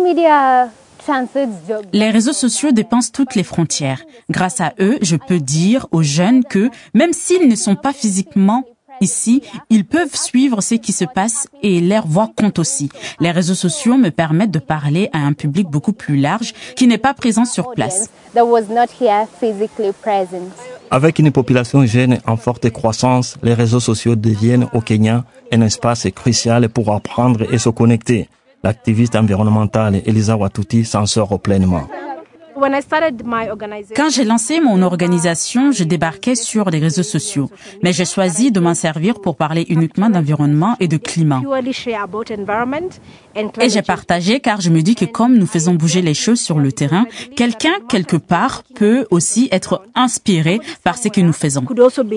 Les réseaux sociaux dépassent toutes les frontières. Grâce à eux, je peux dire aux jeunes que, même s'ils ne sont pas physiquement ici, ils peuvent suivre ce qui se passe et leur voix compte aussi. Les réseaux sociaux me permettent de parler à un public beaucoup plus large qui n'est pas présent sur place. Avec une population jeune en forte croissance, les réseaux sociaux deviennent au Kenya un espace crucial pour apprendre et se connecter. L'activiste environnementale Elisa Watuti s'en sort pleinement. Quand j'ai lancé mon organisation, je débarquais sur les réseaux sociaux, mais j'ai choisi de m'en servir pour parler uniquement d'environnement et de climat. Et j'ai partagé car je me dis que comme nous faisons bouger les choses sur le terrain, quelqu'un quelque part peut aussi être inspiré par ce que nous faisons.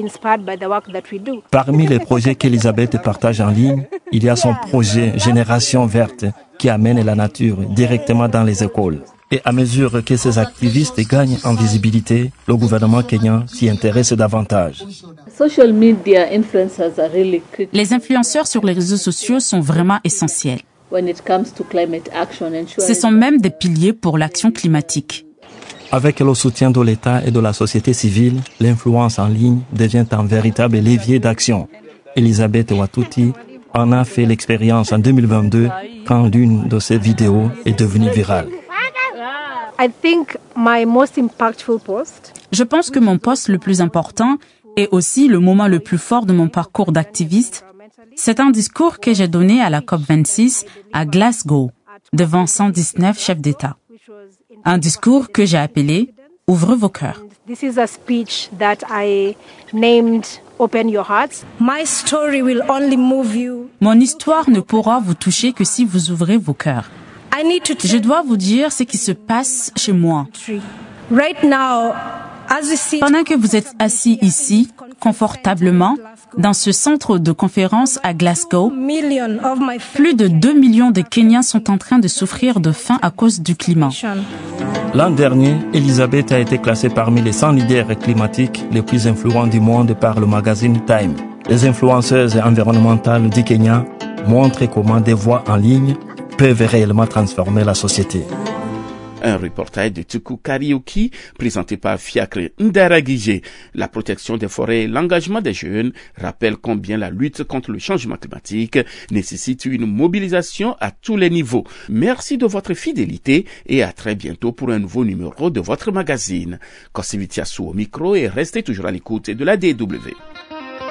Parmi les projets qu'Elisabeth partage en ligne, il y a son projet Génération Verte qui amène la nature directement dans les écoles. Et à mesure que ces activistes gagnent en visibilité, le gouvernement kenyan s'y intéresse davantage. Les influenceurs sur les réseaux sociaux sont vraiment essentiels. Ce sont même des piliers pour l'action climatique. Avec le soutien de l'État et de la société civile, l'influence en ligne devient un véritable levier d'action. Elisabeth Watuti en a fait l'expérience en 2022 quand l'une de ses vidéos est devenue virale. Je pense que mon post le plus important et aussi le moment le plus fort de mon parcours d'activiste, c'est un discours que j'ai donné à la COP26 à Glasgow, devant 119 chefs d'État. Un discours que j'ai appelé « Ouvrez vos cœurs ». Mon histoire ne pourra vous toucher que si vous ouvrez vos cœurs. Je dois vous dire ce qui se passe chez moi. Pendant que vous êtes assis ici, confortablement, dans ce centre de conférence à Glasgow, plus de 2 millions de Kenyans sont en train de souffrir de faim à cause du climat. L'an dernier, Elisabeth a été classée parmi les 100 leaders climatiques les plus influents du monde par le magazine Time. Les influenceuses environnementales du Kenya montrent comment des voix en ligne peuvent réellement transformer la société. Un reportage de Tuku Kariuki, présenté par Fiacre Ndaragije. La protection des forêts et l'engagement des jeunes rappellent combien la lutte contre le changement climatique nécessite une mobilisation à tous les niveaux. Merci de votre fidélité et à très bientôt pour un nouveau numéro de votre magazine. Kosivitiasu au micro et restez toujours à l'écoute de la DW.